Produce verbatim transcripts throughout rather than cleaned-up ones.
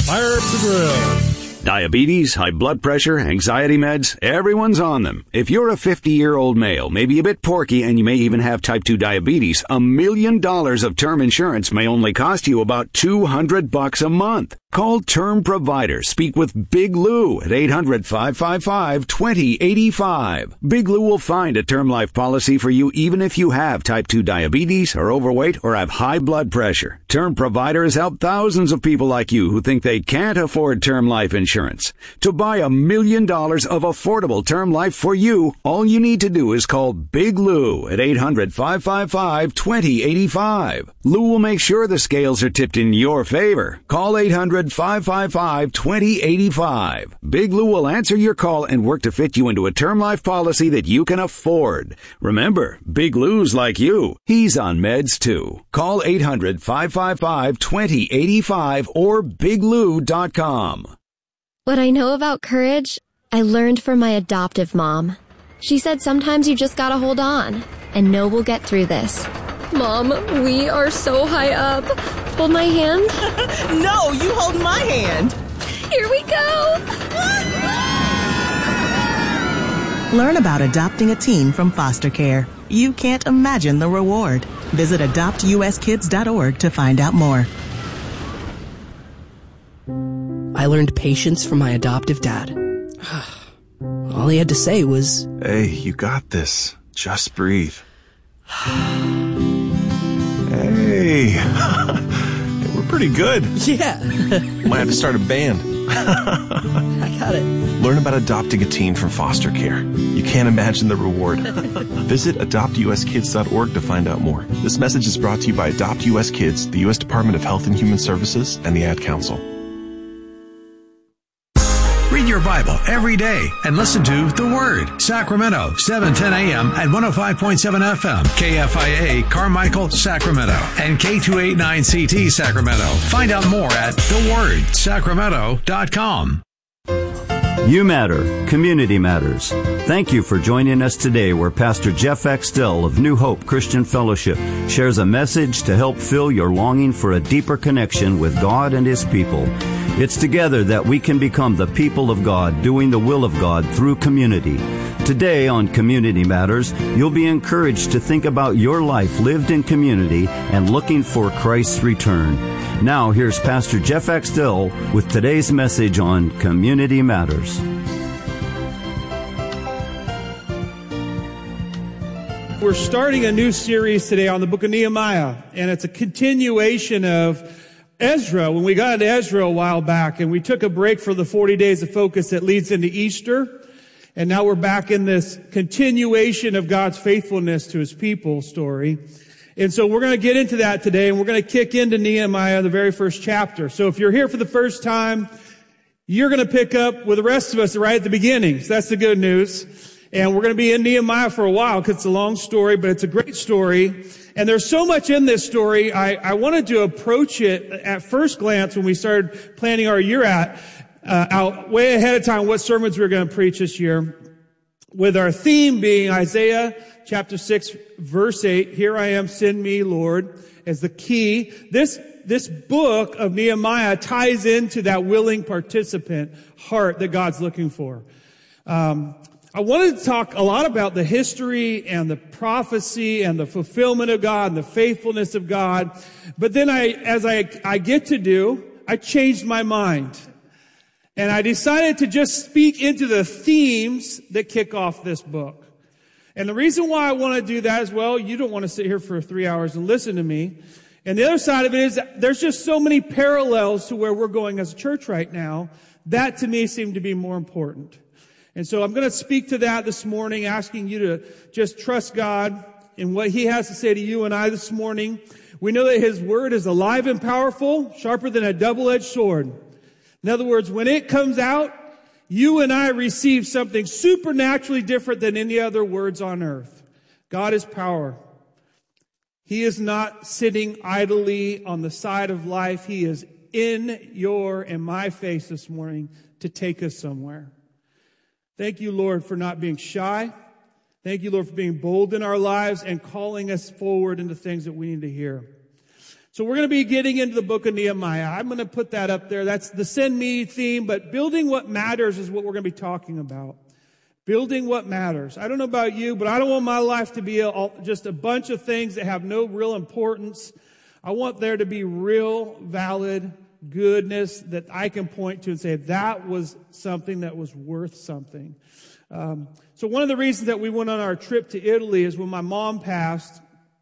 Fire up the grill. Diabetes, high blood pressure, anxiety meds, everyone's on them. If you're a fifty-year-old male, maybe a bit porky, and you may even have type two diabetes, a million dollars of term insurance may only cost you about two hundred bucks a month. Call Term Provider. Speak with Big Lou at eight hundred, five five five, two zero eight five. Big Lou will find a term life policy for you even if you have type two diabetes, are overweight, or have high blood pressure. Term Provider has helped thousands of people like you who think they can't afford term life insurance. To buy a million dollars of affordable term life for you, all you need to do is call Big Lou at eight hundred, five five five, two zero eight five. Lou will make sure the scales are tipped in your favor. Call eight hundred, five five five, two zero eight five. Big Lou will answer your call and work to fit you into a term life policy that you can afford. Remember, Big Lou's like you. He's on meds too. Call eight hundred, five five five, two zero eight five or big lou dot com. What I know about courage, I learned from my adoptive mom. She said sometimes you just gotta hold on and know we'll get through this. Mom, we are so high up. Hold my hand. No, you hold my hand. Here we go. Learn about adopting a teen from foster care. You can't imagine the reward. Visit adopt u s kids dot org to find out more. I learned patience from my adoptive dad. All he had to say was, "Hey, you got this. Just breathe." Hey, we're pretty good. Yeah. Might have to start a band. I got it. Learn about adopting a teen from foster care. You can't imagine the reward. Visit adopt u s kids dot org to find out more. This message is brought to you by Adopt U S Kids, the U S Department of Health and Human Services, and the Ad Council. Read your Bible every day and listen to The Word. Sacramento, seven ten a.m. at one oh five point seven F M. K F I A Carmichael, Sacramento. And K two eighty-nine C T Sacramento. Find out more at the word sacramento dot com. You matter. Community matters. Thank you for joining us today where Pastor Jeff Axtell of New Hope Christian Fellowship shares a message to help fill your longing for a deeper connection with God and His people. It's together that we can become the people of God, doing the will of God through community. Today on Community Matters, you'll be encouraged to think about your life lived in community and looking for Christ's return. Now, here's Pastor Jeff Axtell with today's message on Community Matters. We're starting a new series today on the book of Nehemiah, and it's a continuation of Ezra. When we got into Ezra a while back, and we took a break for the forty days of focus that leads into Easter, and now we're back in this continuation of God's faithfulness to His people story. And so we're going to get into that today, and we're going to kick into Nehemiah, the very first chapter. So if you're here for the first time, you're going to pick up with the rest of us right at the beginning. So that's the good news. And we're going to be in Nehemiah for a while because it's a long story, but it's a great story. And there's so much in this story. I, I wanted to approach it at first glance when we started planning our year at, uh, out way ahead of time what sermons we were going to preach this year, with our theme being Isaiah chapter six, verse eight. Here I am, send me, Lord, as the key. This, this book of Nehemiah ties into that willing participant heart that God's looking for. Um, I wanted to talk a lot about the history and the prophecy and the fulfillment of God and the faithfulness of God. But then I, as I, I get to do, I changed my mind. And I decided to just speak into the themes that kick off this book. And the reason why I want to do that is, well, you don't want to sit here for three hours and listen to me. And the other side of it is there's just so many parallels to where we're going as a church right now. That to me seemed to be more important. And so I'm going to speak to that this morning, asking you to just trust God in what He has to say to you and I this morning. We know that His word is alive and powerful, sharper than a double-edged sword. In other words, when it comes out, you and I receive something supernaturally different than any other words on earth. God is power. He is not sitting idly on the side of life. He is in your and my face this morning to take us somewhere. Thank you, Lord, for not being shy. Thank you, Lord, for being bold in our lives and calling us forward into things that we need to hear. So we're going to be getting into the book of Nehemiah. I'm going to put that up there. That's the send me theme, but building what matters is what we're going to be talking about. Building what matters. I don't know about you, but I don't want my life to be a, just a bunch of things that have no real importance. I want there to be real, valid goodness that I can point to and say that was something that was worth something. Um, so one of the reasons that we went on our trip to Italy is when my mom passed,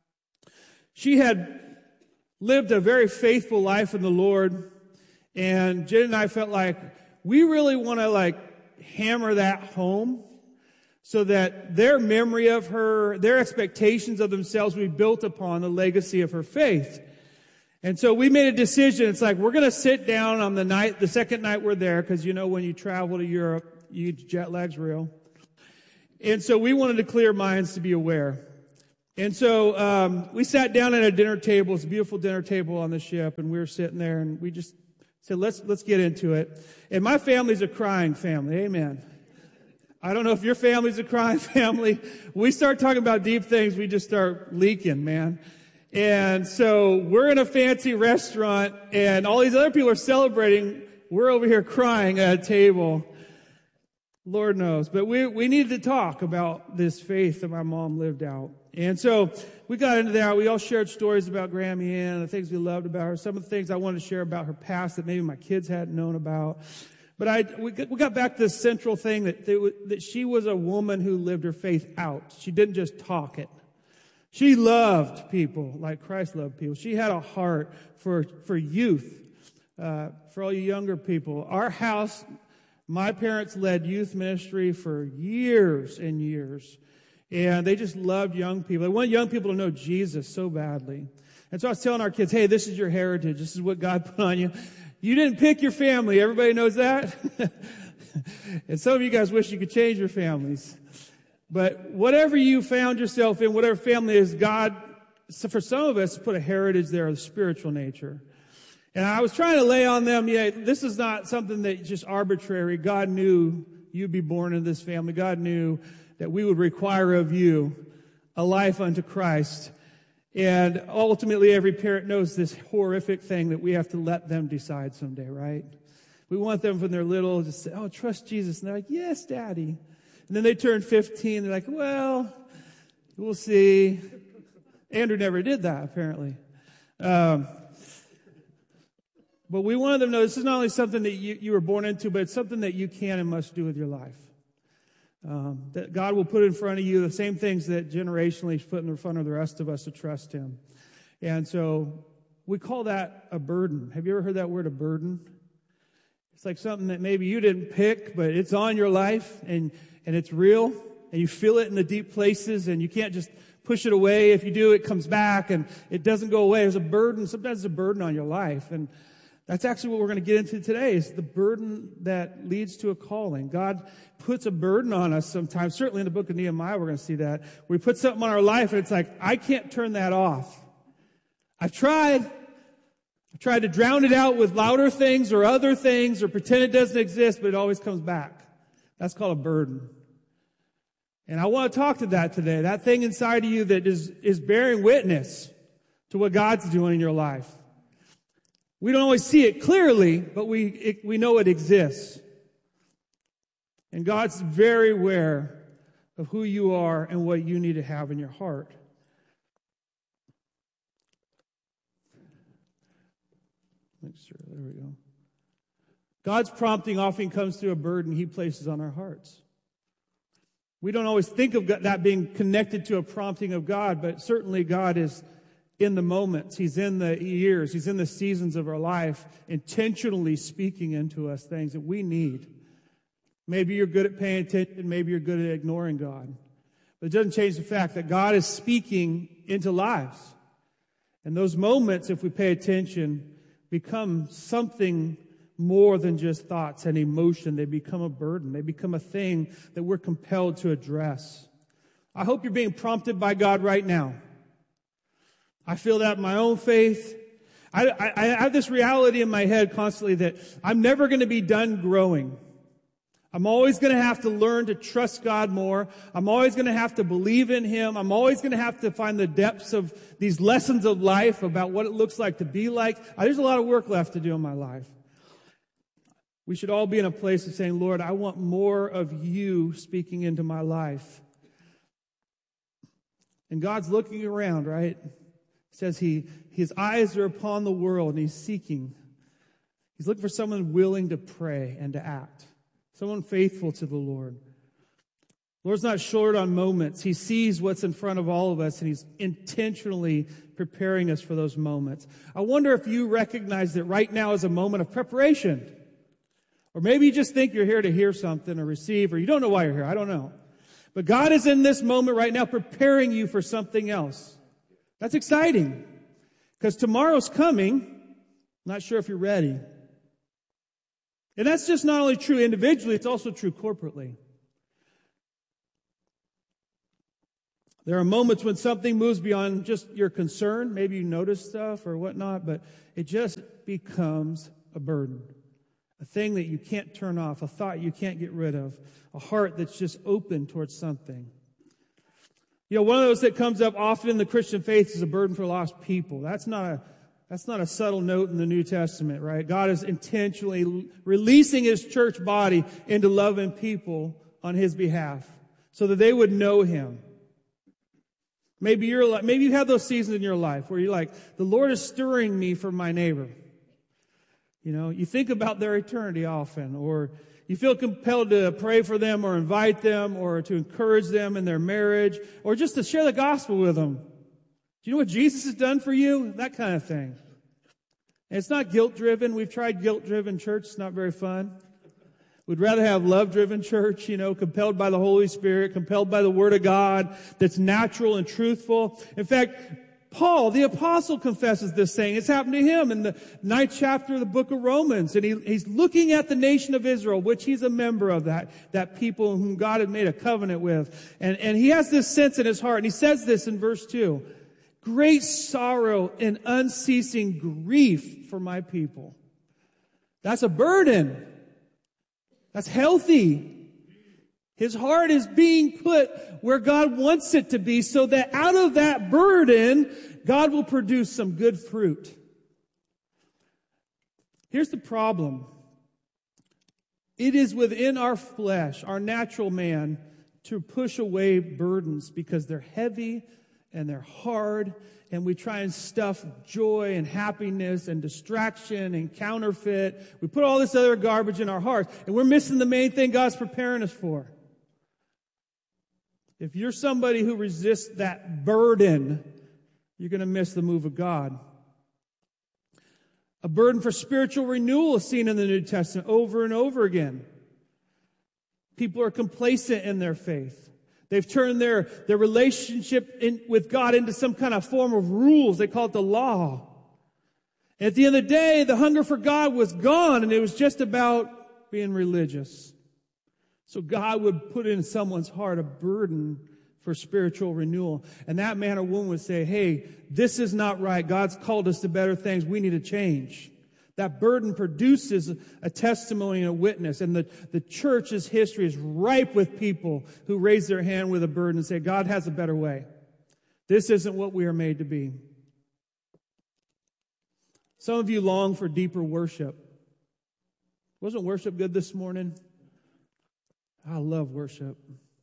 she had lived a very faithful life in the Lord, and Jen and I felt like we really want to like hammer that home so that their memory of her, their expectations of themselves will be built upon the legacy of her faith. And so we made a decision. It's like we're going to sit down on the night, the second night we're there, because you know when you travel to Europe, you jet lag's real. And so we wanted to clear minds to be aware. And so um, we sat down at a dinner table. It's a beautiful dinner table on the ship, and we were sitting there, and we just said, let's let's get into it. And my family's a crying family. Amen. I don't know if your family's a crying family. We start talking about deep things, we just start leaking, man. And so we're in a fancy restaurant, and all these other people are celebrating. We're over here crying at a table. Lord knows. But we we needed to talk about this faith that my mom lived out. And so we got into that. We all shared stories about Grammy Ann and the things we loved about her. Some of the things I wanted to share about her past that maybe my kids hadn't known about. But I we got, we got back to this central thing that, that she was a woman who lived her faith out. She didn't just talk it. She loved people like Christ loved people. She had a heart for, for youth, uh, for all you younger people. Our house, my parents led youth ministry for years and years. And they just loved young people. They wanted young people to know Jesus so badly. And so I was telling our kids, hey, this is your heritage. This is what God put on you. You didn't pick your family. Everybody knows that. And some of you guys wish you could change your families. But whatever you found yourself in, whatever family is, God, so for some of us, put a heritage there of the spiritual nature. And I was trying to lay on them, yeah, this is not something that's just arbitrary. God knew you'd be born in this family. God knew that we would require of you a life unto Christ. And ultimately, every parent knows this horrific thing that we have to let them decide someday, right? We want them when they're little to say, oh, trust Jesus. And they're like, yes, Daddy. And then they turn fifteen. They're like, well, we'll see. Andrew never did that, apparently. Um, but we wanted them to know this is not only something that you, you were born into, but it's something that you can and must do with your life. Um, that God will put in front of you the same things that generationally He's put in front of the rest of us to trust Him. And so we call that a burden. Have you ever heard that word, a burden? It's like something that maybe you didn't pick, but it's on your life, and, and it's real, and you feel it in the deep places, and you can't just push it away. If you do, it comes back, and it doesn't go away. There's a burden. Sometimes it's a burden on your life, and that's actually what we're going to get into today, is the burden that leads to a calling. God puts a burden on us sometimes. Certainly in the book of Nehemiah, we're going to see that. We put something on our life, and it's like, I can't turn that off. I've tried. I've tried to drown it out with louder things or other things or pretend it doesn't exist, but it always comes back. That's called a burden. And I want to talk to that today. That thing inside of you that is, is bearing witness to what God's doing in your life. We don't always see it clearly, but we it, we know it exists. And God's very aware of who you are and what you need to have in your heart. Make sure, there we go. God's prompting often comes through a burden He places on our hearts. We don't always think of that being connected to a prompting of God, but certainly God is in the moments. He's in the years. He's in the seasons of our life, intentionally speaking into us things that we need. Maybe you're good at paying attention. Maybe you're good at ignoring God. But it doesn't change the fact that God is speaking into lives. And those moments, if we pay attention, become something more than just thoughts and emotion. They become a burden. They become a thing that we're compelled to address. I hope you're being prompted by God right now. I feel that in my own faith. I, I, I have this reality in my head constantly that I'm never going to be done growing. I'm always going to have to learn to trust God more. I'm always going to have to believe in Him. I'm always going to have to find the depths of these lessons of life about what it looks like to be like. There's a lot of work left to do in my life. We should all be in a place of saying, Lord, I want more of you speaking into my life. And God's looking around, right? It says he, his eyes are upon the world and He's seeking. He's looking for someone willing to pray and to act. Someone faithful to the Lord. The Lord's not short on moments. He sees what's in front of all of us, and He's intentionally preparing us for those moments. I wonder if you recognize that right now is a moment of preparation. Or maybe you just think you're here to hear something or receive, or you don't know why you're here. I don't know. But God is in this moment right now preparing you for something else. That's exciting. Because tomorrow's coming. I'm not sure if you're ready. And that's just not only true individually, it's also true corporately. There are moments when something moves beyond just your concern. Maybe you notice stuff or whatnot, but it just becomes a burden. A thing that you can't turn off, a thought you can't get rid of, a heart that's just open towards something. You know, one of those that comes up often in the Christian faith is a burden for lost people. That's not a That's not a subtle note in the New Testament, right? God is intentionally releasing His church body into loving people on His behalf so that they would know Him. Maybe you're like, maybe you have those seasons in your life where you're like, the Lord is stirring me for my neighbor. You know, you think about their eternity often, or you feel compelled to pray for them or invite them or to encourage them in their marriage or just to share the gospel with them. Do you know what Jesus has done for you? That kind of thing. And it's not guilt-driven. We've tried guilt-driven church. It's not very fun. We'd rather have love-driven church, you know, compelled by the Holy Spirit, compelled by the Word of God, that's natural and truthful. In fact, Paul, the apostle, confesses this saying. It's happened to him in the ninth chapter of the book of Romans. And he, he's looking at the nation of Israel, which he's a member of, that, that people whom God had made a covenant with. And, and he has this sense in his heart. And he says this in verse two. Great sorrow and unceasing grief for my people. That's a burden. That's healthy. His heart is being put where God wants it to be so that out of that burden, God will produce some good fruit. Here's the problem. It is within our flesh, our natural man, to push away burdens because they're heavy and they're hard, and we try and stuff joy and happiness and distraction and counterfeit. We put all this other garbage in our hearts, and we're missing the main thing God's preparing us for. If you're somebody who resists that burden, you're going to miss the move of God. A burden for spiritual renewal is seen in the New Testament over and over again. People are complacent in their faith. They've turned their, their relationship in, with God into some kind of form of rules. They call it the law. And at the end of the day, the hunger for God was gone, and it was just about being religious. So God would put in someone's heart a burden for spiritual renewal. And that man or woman would say, hey, this is not right. God's called us to better things. We need to change. That burden produces a testimony and a witness. And the, the church's history is ripe with people who raise their hand with a burden and say, God has a better way. This isn't what we are made to be. Some of you long for deeper worship. Wasn't worship good this morning? I love worship.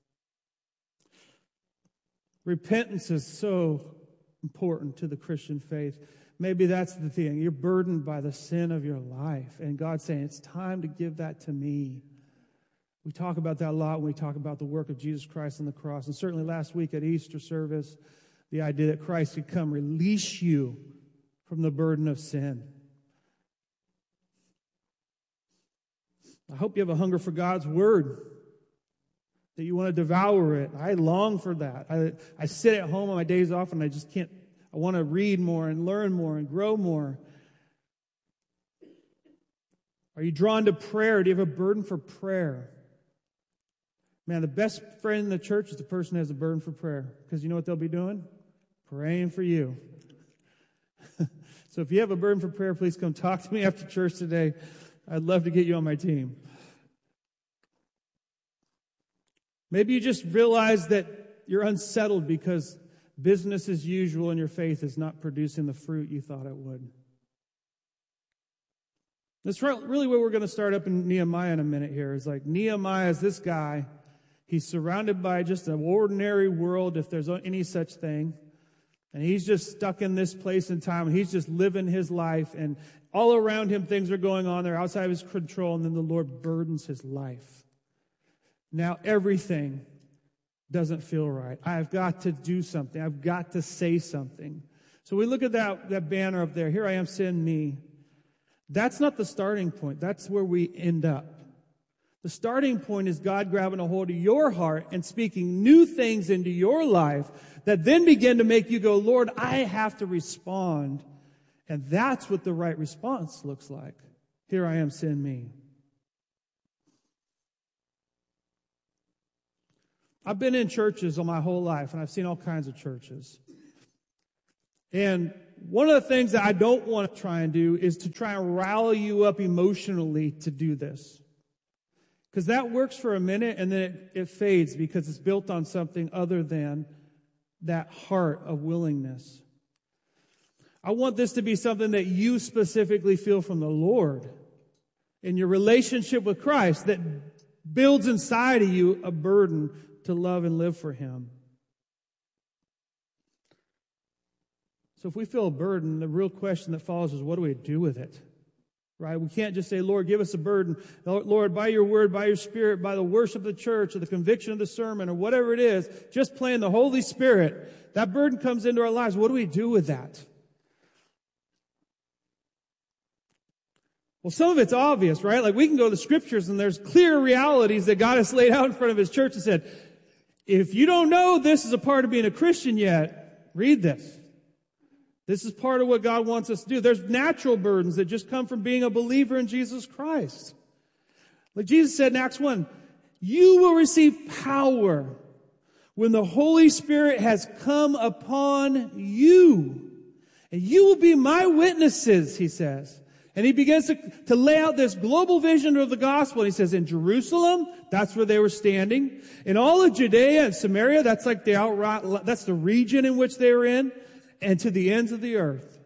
Repentance is so important to the Christian faith. Maybe that's the thing. You're burdened by the sin of your life. And God's saying, it's time to give that to me. We talk about that a lot when we talk about the work of Jesus Christ on the cross. And certainly last week at Easter service, the idea that Christ could come release you from the burden of sin. I hope you have a hunger for God's word, that you want to devour it. I long for that. I, I sit at home on my days off and I just can't. I want to read more and learn more and grow more. Are you drawn to prayer? Do you have a burden for prayer? Man, the best friend in the church is the person who has a burden for prayer. Because you know what they'll be doing? Praying for you. So if you have a burden for prayer, please come talk to me after church today. I'd love to get you on my team. Maybe you just realize that you're unsettled because business as usual and your faith is not producing the fruit you thought it would. That's really where we're going to start up in Nehemiah in a minute here. It's like Nehemiah is this guy. He's surrounded by just an ordinary world, if there's any such thing. And he's just stuck in this place and time, and he's just living his life. And all around him, things are going on. They're outside of his control, and then the Lord burdens his life. Now everything doesn't feel right. I've got to do something. I've got to say something. So we look at that, that banner up there. Here I am, send me. That's not the starting point. That's where we end up. The starting point is God grabbing a hold of your heart and speaking new things into your life that then begin to make you go, Lord, I have to respond. And that's what the right response looks like. Here I am, send me. I've been in churches all my whole life, and I've seen all kinds of churches. And one of the things that I don't want to try and do is to try and rally you up emotionally to do this. Because that works for a minute and then it, it fades because it's built on something other than that heart of willingness. I want this to be something that you specifically feel from the Lord in your relationship with Christ that builds inside of you a burden to love and live for Him. So if we feel a burden, the real question that follows is, what do we do with it? Right? We can't just say, Lord, give us a burden. Lord, by your word, by your Spirit, by the worship of the church, or the conviction of the sermon, or whatever it is, just playing the Holy Spirit, that burden comes into our lives. What do we do with that? Well, some of it's obvious, right? Like we can go to the scriptures and there's clear realities that God has laid out in front of His church and said, if you don't know this is a part of being a Christian yet, read this. This is part of what God wants us to do. There's natural burdens that just come from being a believer in Jesus Christ. Like Jesus said in Acts one, you will receive power when the Holy Spirit has come upon you. And you will be my witnesses, He says. And He begins to, to lay out this global vision of the gospel. And He says, in Jerusalem, that's where they were standing. In all of Judea and Samaria, that's like the outright, that's the region in which they were in. And to the ends of the earth.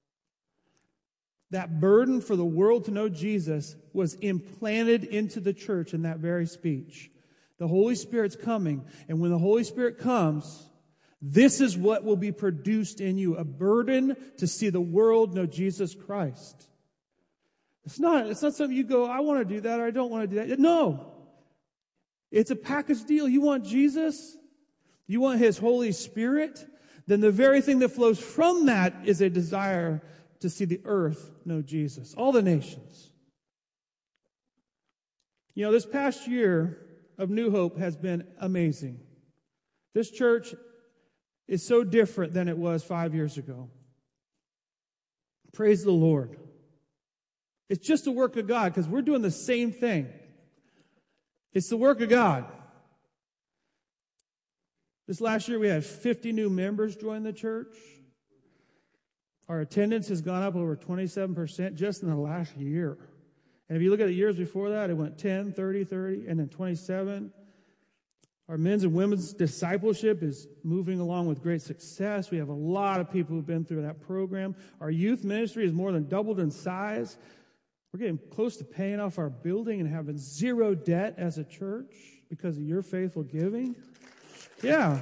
That burden for the world to know Jesus was implanted into the church in that very speech. The Holy Spirit's coming. And when the Holy Spirit comes, this is what will be produced in you. A burden to see the world know Jesus Christ. It's not, it's not something you go, I want to do that or I don't want to do that. No. It's a package deal. You want Jesus? You want His Holy Spirit? Then the very thing that flows from that is a desire to see the earth know Jesus. All the nations. You know, this past year of New Hope has been amazing. This church is so different than it was five years ago. Praise the Lord. It's just a work of God because we're doing the same thing. It's the work of God. This last year we had fifty new members join the church. Our attendance has gone up over twenty-seven percent just in the last year. And if you look at the years before that, it went ten, thirty, thirty, and then twenty-seven. Our men's and women's discipleship is moving along with great success. We have a lot of people who've been through that program. Our youth ministry is more than doubled in size. We're getting close to paying off our building and having zero debt as a church because of your faithful giving. Yeah.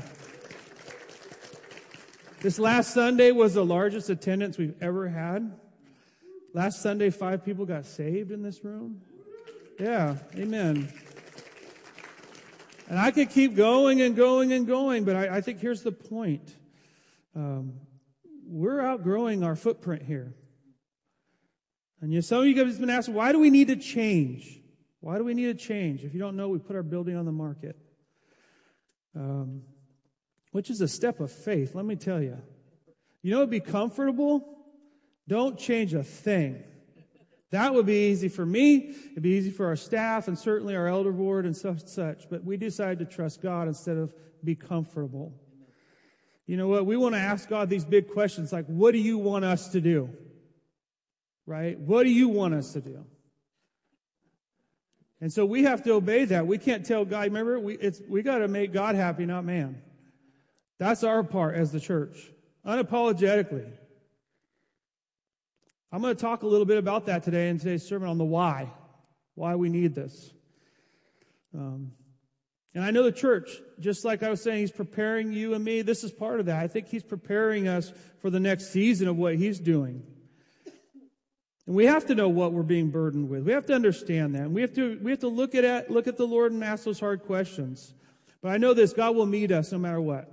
This last Sunday was the largest attendance we've ever had. Last Sunday, five people got saved in this room. Yeah, amen. And I could keep going and going and going, but I, I think here's the point. Um, we're outgrowing our footprint here. And you know, some of you guys have been asking, why do we need to change? Why do we need to change? If you don't know, we put our building on the market. Um, which is a step of faith, let me tell you. You know, it'd be comfortable. Don't change a thing. That would be easy for me. It'd be easy for our staff and certainly our elder board and such, such. But we decided to trust God instead of be comfortable. You know what? We want to ask God these big questions like, what do you want us to do? Right? What do you want us to do? And so we have to obey that. We can't tell God, remember, we, it's, we got to make God happy, not man. That's our part as the church, unapologetically. I'm going to talk a little bit about that today in today's sermon on the why, why we need this. Um, and I know the church, just like I was saying, he's preparing you and me. This is part of that. I think he's preparing us for the next season of what he's doing. And we have to know what we're being burdened with. We have to understand that. And we have to, we have to look at it, look at the Lord and ask those hard questions. But I know this, God will meet us no matter what.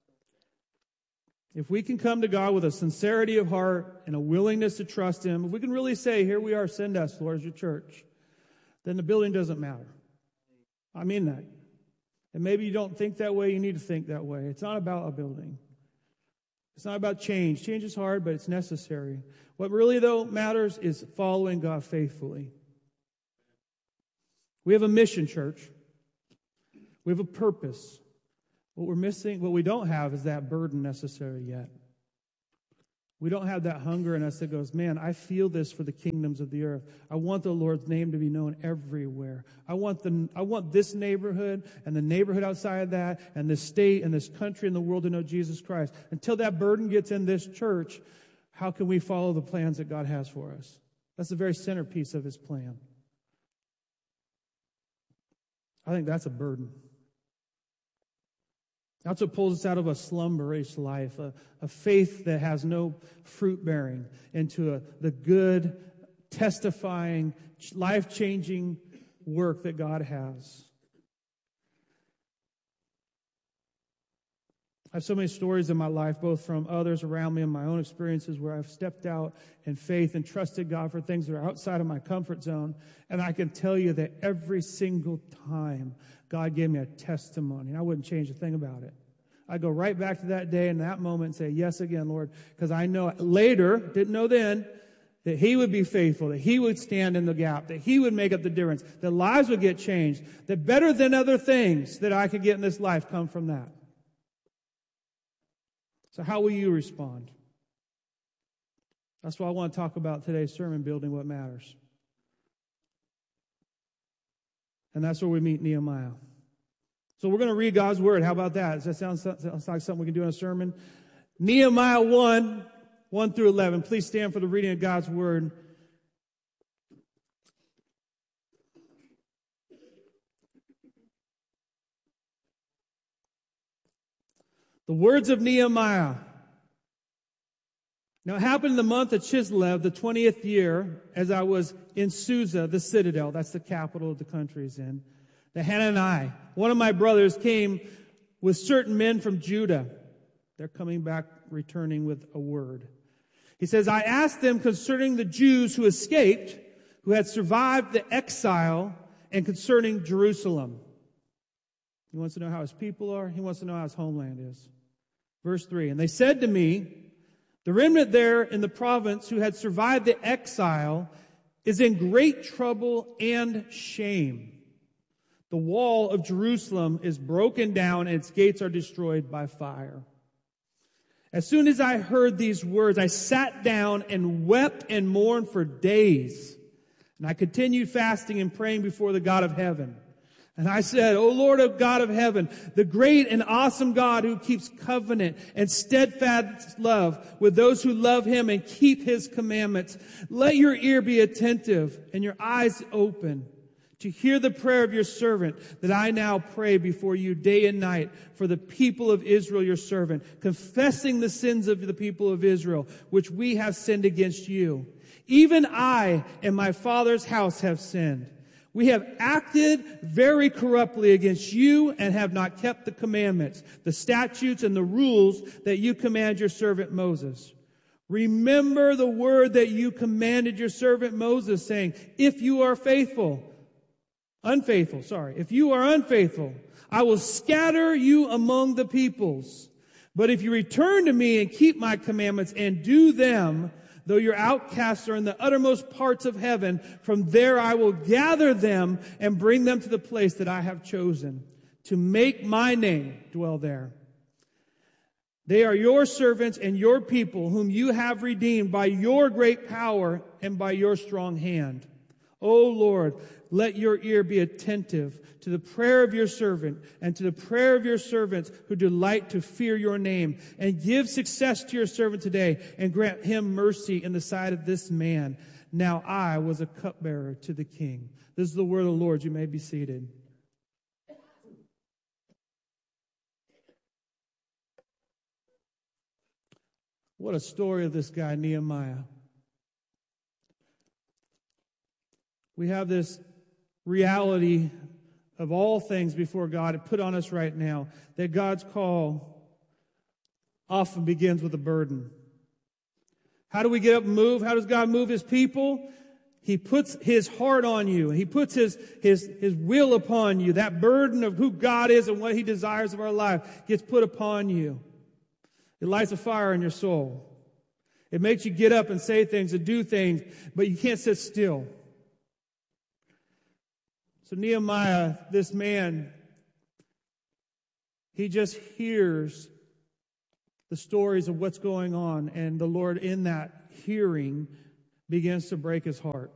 If we can come to God with a sincerity of heart and a willingness to trust him, if we can really say, here we are, send us, Lord, as your church, then the building doesn't matter. I mean that. And maybe you don't think that way, you need to think that way. It's not about a building. It's not about change. Change is hard, but it's necessary. What really, though, matters is following God faithfully. We have a mission, church. We have a purpose. What we're missing, what we don't have is that burden necessary yet. We don't have that hunger in us that goes, man, I feel this for the kingdoms of the earth. I want the Lord's name to be known everywhere. I want the, I want this neighborhood and the neighborhood outside of that and this state and this country and the world to know Jesus Christ. Until that burden gets in this church, how can we follow the plans that God has for us? That's the very centerpiece of his plan. I think that's a burden. That's what pulls us out of a slumberish life, a, a faith that has no fruit bearing, into a, the good, testifying, life-changing work that God has. I have so many stories in my life, both from others around me and my own experiences, where I've stepped out in faith and trusted God for things that are outside of my comfort zone. And I can tell you that every single time God gave me a testimony, I wouldn't change a thing about it. I'd go right back to that day and that moment and say, yes again, Lord, because I know later, didn't know then, that he would be faithful, that he would stand in the gap, that he would make up the difference, that lives would get changed, that better than other things that I could get in this life come from that. So how will you respond? That's what I want to talk about today's sermon, building what matters. And that's where we meet Nehemiah. So we're going to read God's word. How about that? Does that sound, sound like something we can do in a sermon? Nehemiah one, one through eleven. Please stand for the reading of God's word. The words of Nehemiah. Now it happened in the month of Chislev, the twentieth year, as I was in Susa, the citadel, that's the capital of the country is in, that Hanani, one of my brothers, came with certain men from Judah. They're coming back, returning with a word. He says, I asked them concerning the Jews who escaped, who had survived the exile, and concerning Jerusalem. He wants to know how his people are. He wants to know how his homeland is. Verse three, and they said to me, the remnant there in the province who had survived the exile is in great trouble and shame. The wall of Jerusalem is broken down and its gates are destroyed by fire. As soon as I heard these words, I sat down and wept and mourned for days. And I continued fasting and praying before the God of heaven. And I said, O Lord of God of heaven, the great and awesome God who keeps covenant and steadfast love with those who love him and keep his commandments, let your ear be attentive and your eyes open to hear the prayer of your servant that I now pray before you day and night for the people of Israel, your servant, confessing the sins of the people of Israel, which we have sinned against you. Even I and my father's house have sinned. We have acted very corruptly against you and have not kept the commandments, the statutes, and the rules that you command your servant Moses. Remember the word that you commanded your servant Moses, saying, if you are faithful, unfaithful, sorry, if you are unfaithful, I will scatter you among the peoples. But if you return to me and keep my commandments and do them, though your outcasts are in the uttermost parts of heaven, from there I will gather them and bring them to the place that I have chosen, to make my name dwell there. They are your servants and your people, whom you have redeemed by your great power and by your strong hand. O Lord, let your ear be attentive to the prayer of your servant and to the prayer of your servants who delight to fear your name. And give success to your servant today and grant him mercy in the sight of this man. Now I was a cupbearer to the king. This is the word of the Lord. You may be seated. What a story of this guy, Nehemiah. We have this reality of all things before God put on us right now, that God's call often begins with a burden. How do we get up and move? How does God move his people? He puts his heart on you. He puts his, his, his will upon you. That burden of who God is and what he desires of our life gets put upon you. It lights a fire in your soul. It makes you get up and say things and do things, but you can't sit still. So Nehemiah, this man, he just hears the stories of what's going on, and the Lord in that hearing begins to break his heart.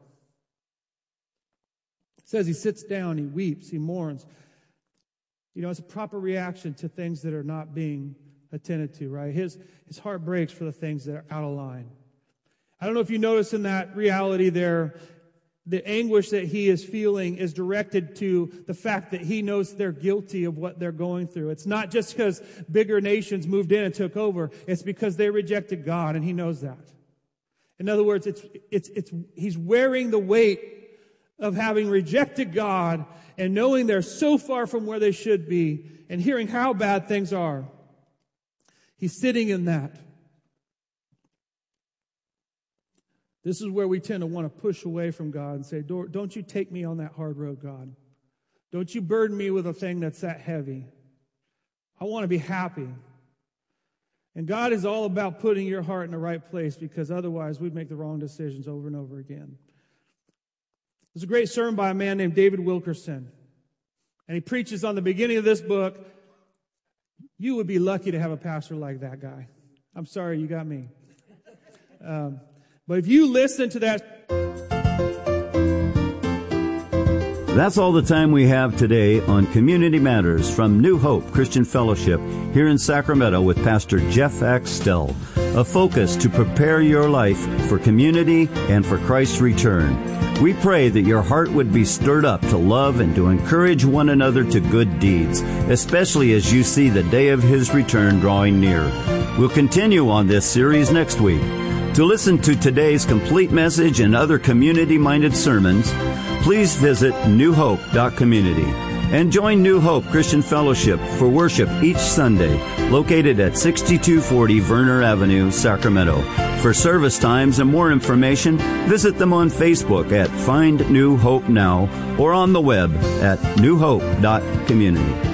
It says he sits down, he weeps, he mourns. You know, it's a proper reaction to things that are not being attended to, right? His, his heart breaks for the things that are out of line. I don't know if you notice in that reality there, the anguish that he is feeling is directed to the fact that he knows they're guilty of what they're going through. It's not just because bigger nations moved in and took over. It's because they rejected God, and he knows that. In other words, it's it's it's he's wearing the weight of having rejected God and knowing they're so far from where they should be and hearing how bad things are. He's sitting in that. This is where we tend to want to push away from God and say, don't you take me on that hard road, God. Don't you burden me with a thing that's that heavy. I want to be happy. And God is all about putting your heart in the right place, because otherwise we'd make the wrong decisions over and over again. There's a great sermon by a man named David Wilkerson. And he preaches on the beginning of this book. You would be lucky to have a pastor like that guy. I'm sorry, you got me. Um, But if you listen to that... That's all the time we have today on Community Matters from New Hope Christian Fellowship here in Sacramento with Pastor Jeff Axtell. A focus to prepare your life for community and for Christ's return. We pray that your heart would be stirred up to love and to encourage one another to good deeds, especially as you see the day of His return drawing near. We'll continue on this series next week. To listen to today's complete message and other community-minded sermons, please visit new hope dot community and join New Hope Christian Fellowship for worship each Sunday, located at sixty-two forty Verner Avenue, Sacramento. For service times and more information, visit them on Facebook at Find New Hope Now or on the web at new hope dot community.